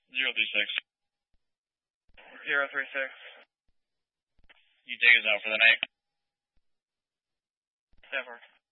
036. 036. You take us out for the night. Never.